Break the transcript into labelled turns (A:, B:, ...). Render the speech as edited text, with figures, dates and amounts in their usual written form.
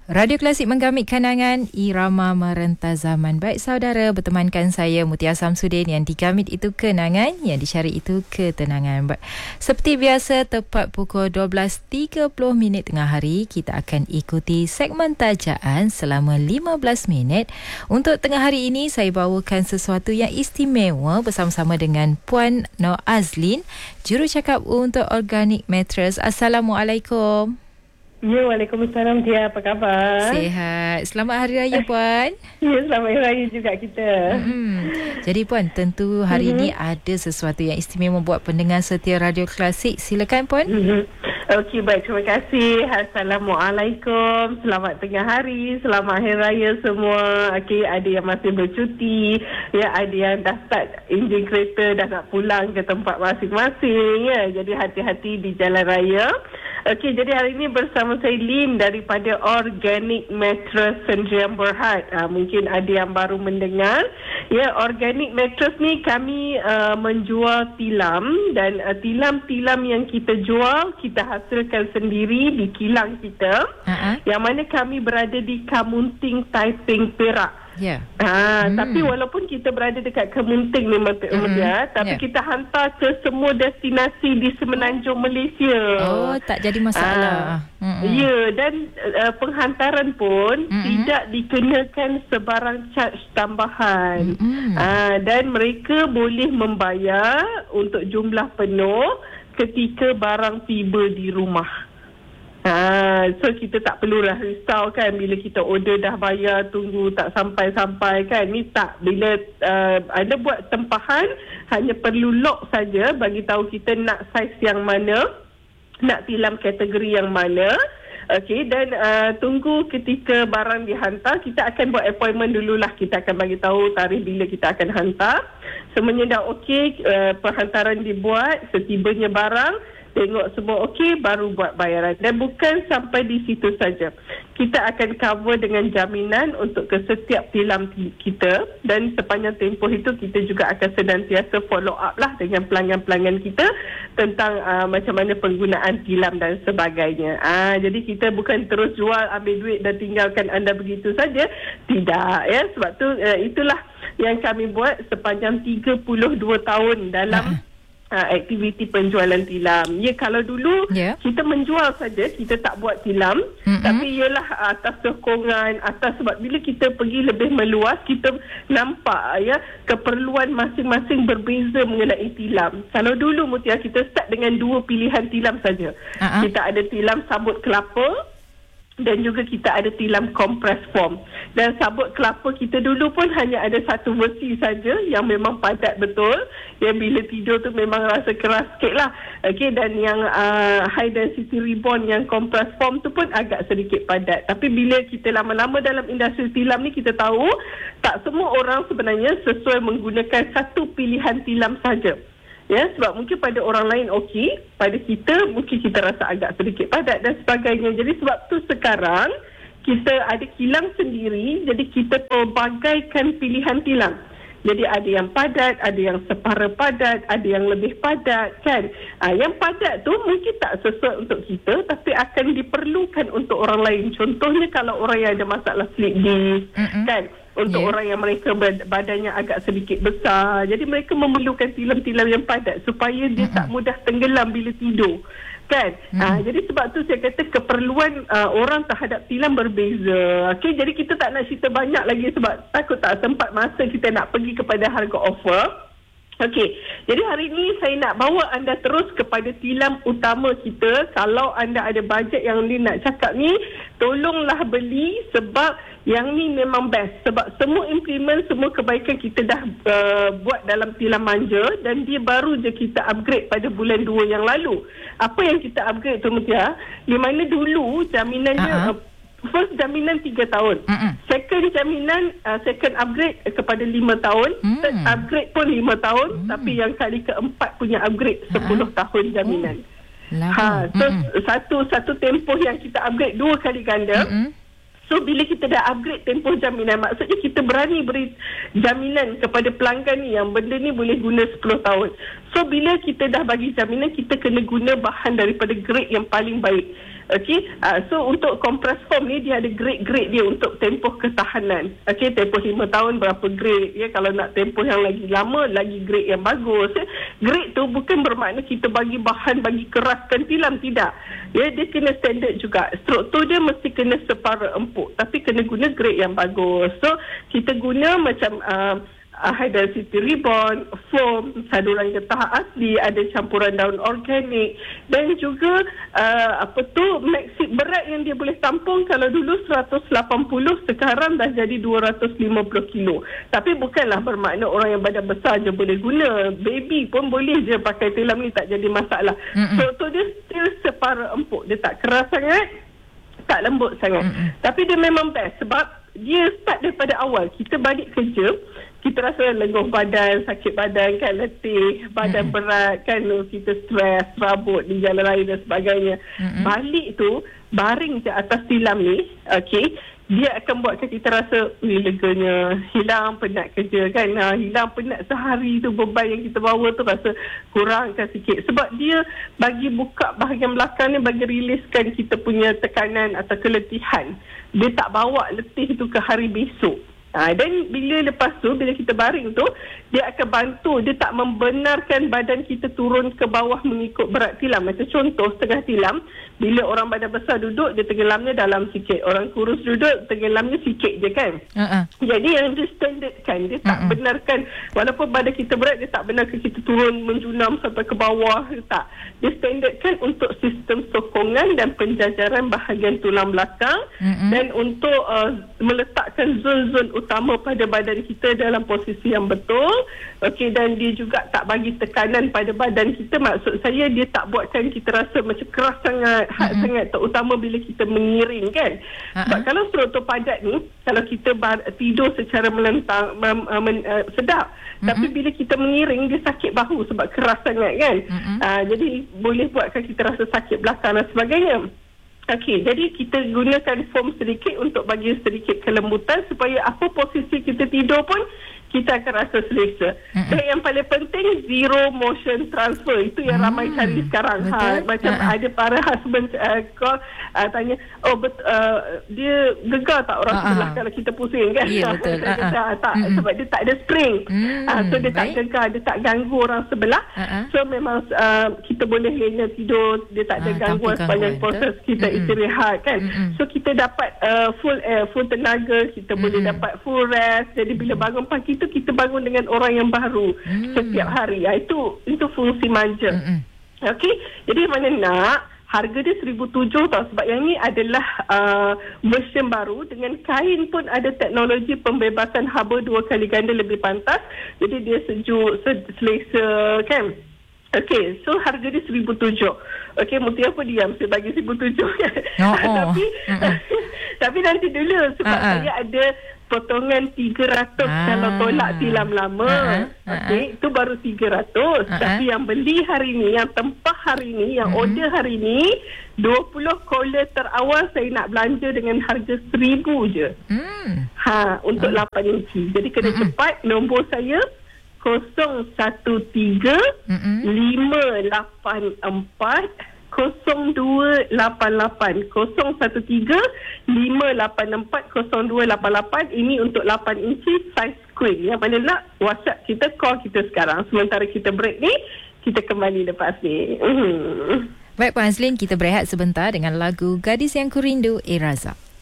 A: Radio Klasik menggamit kenangan irama merentas zaman. Baik saudara, bertemankan saya Mutia Samsudin. Yang digamit itu kenangan, yang dicari itu ketenangan. Seperti biasa, tepat pukul 12.30 tengah hari, kita akan ikuti segmen tajaan selama 15 minit. Untuk tengah hari ini, saya bawakan sesuatu yang istimewa bersama-sama dengan Puan Nur Azlin, jurucakap untuk Organic Mattress. Assalamualaikum.
B: Ya, Waalaikumsalam Tia, apa khabar?
A: Sihat. Selamat Hari Raya Puan.
B: Ya, selamat Hari Raya juga kita.
A: Jadi Puan, tentu hari ini ada sesuatu yang istimewa buat pendengar setia Radio Klasik. Silakan Puan.
B: Okey, baik, terima kasih. Assalamualaikum. Selamat tengah hari, selamat Hari Raya semua. Okey, ada yang masih bercuti, ya, ada yang dah start enjin kereta, dah nak pulang ke tempat masing-masing, ya. Jadi hati-hati di jalan raya. Okey, jadi hari ini bersama saya Lin daripada Organic Mattress Sdn Bhd. Mungkin ada yang baru mendengar. Ya, Organic Mattress ni kami menjual tilam dan tilam-tilam yang kita jual kita hasilkan sendiri di kilang kita. Yang mana kami berada di Kamunting, Taiping, Perak.
A: Ya.
B: Tapi walaupun kita berada dekat Kemunting memang tapi kita hantar ke semua destinasi di semenanjung Malaysia.
A: Oh, tak jadi masalah.
B: Ya, dan penghantaran pun tidak dikenakan sebarang charge tambahan. Dan mereka boleh membayar untuk jumlah penuh ketika barang tiba di rumah. So kita tak perlulah risau kan bila kita order dah bayar, tunggu tak sampai-sampai kan. Ni tak, bila anda buat tempahan hanya perlu lock saja, bagi tahu kita nak saiz yang mana, nak tilam kategori yang mana. Okey, dan tunggu ketika barang dihantar. Kita akan buat appointment dululah. Kita akan bagi tahu tarikh bila kita akan hantar. Semuanya dah okey, perhantaran dibuat, setibanya barang tengok semua okey, baru buat bayaran. Dan bukan sampai di situ saja. Kita akan cover dengan jaminan untuk ke setiap tilam kita. Dan sepanjang tempoh itu kita juga akan senantiasa follow up lah dengan pelanggan-pelanggan kita tentang macam mana penggunaan tilam dan sebagainya. Jadi kita bukan terus jual, ambil duit dan tinggalkan anda begitu saja. Tidak, ya. Sebab tu itulah yang kami buat sepanjang 32 tahun dalam aktiviti penjualan tilam. Ya, kalau dulu kita menjual saja, kita tak buat tilam. Tapi ialah atas sokongan, atas sebab bila kita pergi lebih meluas, kita nampak ya keperluan masing-masing berbeza mengenai tilam. Kalau dulu Mutia, kita start dengan 2 pilihan tilam saja. Kita ada tilam sabut kelapa dan juga kita ada tilam compress foam. Dan sabut kelapa kita dulu pun hanya ada satu versi saja yang memang padat betul, yang bila tidur tu memang rasa keras sikit lah. Okay, dan yang high density ribbon yang compress foam tu pun agak sedikit padat. Tapi bila kita lama-lama dalam industri tilam ni, kita tahu tak semua orang sebenarnya sesuai menggunakan satu pilihan tilam saja. Ya, sebab mungkin pada orang lain okey, pada kita mungkin kita rasa agak sedikit padat dan sebagainya. Jadi sebab tu sekarang kita ada kilang sendiri, jadi kita pelbagaikan pilihan tilam. Jadi ada yang padat, ada yang separa padat, ada yang lebih padat kan. Yang padat tu mungkin tak sesuai untuk kita, tapi akan diperlukan untuk orang lain. Contohnya kalau orang yang ada masalah slip disc kan. Untuk orang yang mereka badannya agak sedikit besar, jadi mereka memerlukan tilam-tilam yang padat supaya dia tak mudah tenggelam bila tidur kan. Jadi sebab tu saya kata keperluan orang terhadap tilam berbeza. Okey, jadi kita tak nak cerita banyak lagi sebab takut tak sempat masa kita nak pergi kepada harga offer. Okey, jadi hari ini saya nak bawa anda terus kepada tilam utama kita. Kalau anda ada bajet yang ni nak cakap ni, tolonglah beli sebab yang ni memang best. Sebab semua implement, semua kebaikan kita dah buat dalam tilam manja dan dia baru je kita upgrade pada bulan 2 yang lalu. Apa yang kita upgrade tu Mutia? Di mana dulu jaminannya first jaminan 3 tahun. Second jaminan, second upgrade kepada 5 tahun. Third upgrade pun 5 tahun. Tapi yang kali keempat punya upgrade 10 tahun jaminan. So satu tempoh yang kita upgrade 2 kali ganda. So bila kita dah upgrade tempoh jaminan, maksudnya kita berani beri jaminan kepada pelanggan ni yang benda ni boleh guna 10 tahun. So bila kita dah bagi jaminan, kita kena guna bahan daripada grade yang paling baik. Okey, so untuk compress foam ni dia ada grade-grade dia untuk tempoh ketahanan. Okey, tempoh 5 tahun berapa grade ya, kalau nak tempoh yang lagi lama lagi grade yang bagus. Grade tu bukan bermakna kita bagi bahan bagi keraskan tilam, tidak. Ya, dia kena standard juga. Struktur dia mesti kena separa empuk, tapi kena guna grade yang bagus. So kita guna macam high density ribbon, foam, saduran getah asli, ada campuran daun organik, dan juga maxi berat yang dia boleh tampung. Kalau dulu 180, sekarang dah jadi 250 kilo. Tapi bukanlah bermakna orang yang badan besar je boleh guna. Baby pun boleh je pakai tilam ni, tak jadi masalah. So dia still separa empuk. Dia tak keras sangat, tak lembut sangat. Tapi dia memang best sebab dia start daripada awal. Kita balik kerja, kita rasa lenguh badan, sakit badan kan, letih, badan berat kan, kita stres, rabut di jalan raya dan sebagainya. Balik tu, baring je atas tilam ni, okey, dia akan buatkan kita rasa leganya, hilang penat kerja kan, hilang penat sehari tu, beban yang kita bawa tu rasa kurangkan sikit. Sebab dia bagi buka bahagian belakang ni, bagi riliskan kita punya tekanan atau keletihan. Dia tak bawa letih tu ke hari besok. Dan bila lepas tu, bila kita baring tu, dia akan bantu. Dia tak membenarkan badan kita turun ke bawah mengikut berat tilam. Macam contoh, setengah tilam, bila orang badan besar duduk, dia tenggelamnya dalam sikit. Orang kurus duduk, tenggelamnya sikit je kan. Jadi yang dia standardkan, dia tak benarkan, walaupun badan kita berat, dia tak benarkan kita turun menjunam sampai ke bawah. Tak. Dia standardkan untuk sistem sokongan dan penjajaran bahagian tulang belakang, dan untuk meletakkan zon-zon utama pada badan kita dalam posisi yang betul. Okey, dan dia juga tak bagi tekanan pada badan kita. Maksud saya, dia tak buatkan kita rasa macam keras sangat, sangat, terutama bila kita mengiring kan. Sebab kalau struktur padat ni, kalau kita tidur secara melentang, sedap. Tapi bila kita mengiring, dia sakit bahu sebab keras sangat kan. Jadi boleh buatkan kita rasa sakit belakang dan sebagainya. Okey, jadi kita gunakan foam sedikit untuk bagi sedikit kelembutan supaya apa posisi kita tidur pun kita akan rasa selesa. Dan yang paling penting, zero motion transfer. Itu yang ramai cari sekarang. Macam ada para husband call, tanya, dia gegar tak orang sebelah kalau kita pusing kan?
A: Ya, betul.
B: Tak, sebab dia tak ada spring. So dia tak gegar, dia tak ganggu orang sebelah. So memang kita boleh lena tidur, dia tak ada gangguan sepanjang proses kita istirahat kan. So kita dapat full air, full tenaga, kita boleh dapat full rest. Jadi bila bangun pagi tu, kita bangun dengan orang yang baru setiap hari. Itu fungsi manja. Okey, jadi mana nak, harga dia 1,700 tau. Sebab yang ni adalah version baru. Dengan kain pun ada teknologi pembebasan haba 2 kali ganda lebih pantas. Jadi dia sejuk, selesa kan. Okey, so harga dia 1,700. Okey, Mutia pun diam, saya bagi 1,700 kan. Tapi nanti dulu sebab saya ada potongan 300 kalau tolak tilam lama. Okey, itu baru 300. Tapi yang beli hari ni, yang tempah hari ni, yang order hari ni, 20 caller terawal saya nak belanja dengan harga 1,000 je. Untuk 8 inci. Jadi kena cepat. Nombor saya 013-584-0288 013-584-0288. Ini untuk 8 inci size queen. Yang mana nak WhatsApp kita, call kita sekarang. Sementara kita break ni, kita kembali lepas ni.
A: Baik Puan Azlin, kita berehat sebentar dengan lagu Gadis Yang Kurindu, Raza.